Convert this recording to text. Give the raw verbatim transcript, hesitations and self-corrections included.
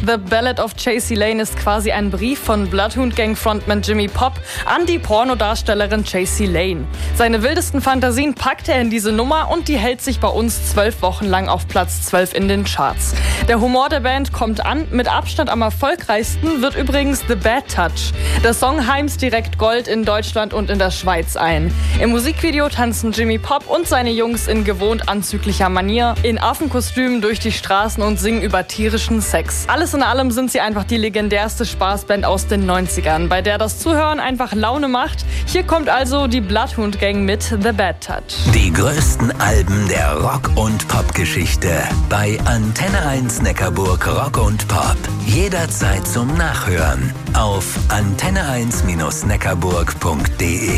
The Ballad of Chasey Lane ist quasi ein Brief von Bloodhound Gang Frontman Jimmy Pop an die Pornodarstellerin Chasey Lane. Seine wildesten Fantasien packt er in diese Nummer und die hält sich bei uns zwölf Wochen lang auf Platz zwölf in den Charts. Der Humor der Band kommt an, mit Abstand am erfolgreichsten wird übrigens The Bad Touch. Der Song heimst direkt Gold in Deutschland und in der Schweiz ein. Im Musikvideo tanzen Jimmy Pop und seine Jungs in gewohnt anzüglicher Manier in Affenkostümen durch die Straßen und singen über tierischen Sex. Alles in allem sind sie einfach die legendärste Spaßband aus den neunzigern, bei der das Zuhören einfach Laune macht. Hier kommt also die Bloodhound Gang mit The Bad Touch. Die größten Alben der Rock- und Pop-Geschichte bei Antenne eins Neckarburg Rock und Pop. Jederzeit zum Nachhören auf antenne eins Bindestrich neckarburg punkt de.